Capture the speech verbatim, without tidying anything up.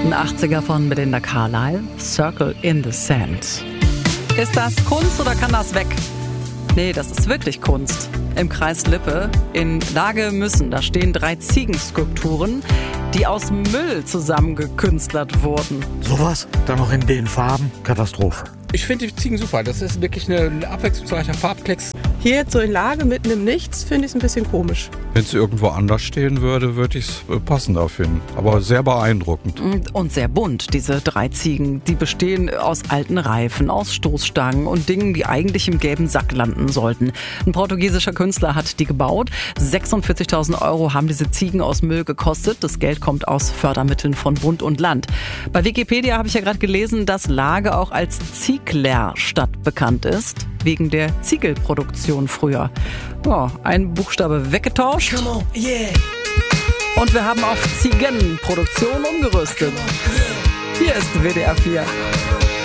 Ein achtziger von Belinda Carlisle, Circle in the Sand. Ist das Kunst oder kann das weg? Nee, das ist wirklich Kunst. Im Kreis Lippe in Lage-Müssen, da stehen drei Ziegenskulpturen, die aus Müll zusammengekünstlert wurden. Sowas? Dann noch in den Farben? Katastrophe. Ich finde die Ziegen super. Das ist wirklich ein abwechslungsreicher Farbklecks. Hier jetzt so in Lage mitten im Nichts finde ich es ein bisschen komisch. Wenn es irgendwo anders stehen würde, würde ich es passender finden. Aber sehr beeindruckend. Und sehr bunt, diese drei Ziegen. Die bestehen aus alten Reifen, aus Stoßstangen und Dingen, die eigentlich im gelben Sack landen sollten. Ein portugiesischer Künstler hat die gebaut. sechsundvierzigtausend Euro haben diese Ziegen aus Müll gekostet. Das Geld kommt aus Fördermitteln von Bund und Land. Bei Wikipedia habe ich ja gerade gelesen, dass Lage auch als Zieglerstadt bekannt ist. Wegen der Ziegelproduktion früher. Ja, ein Buchstabe weggetauscht. Come on, yeah. Und wir haben auf Ziegenproduktion umgerüstet. Hier ist W D R vier.